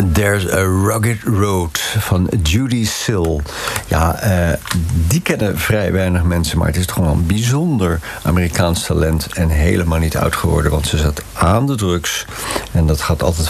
There's a Rugged Road van Judy Sill. Ja, die kennen vrij weinig mensen, maar het is toch wel een bijzonder Amerikaans talent en helemaal niet oud geworden, want ze zat aan de drugs en dat gaat altijd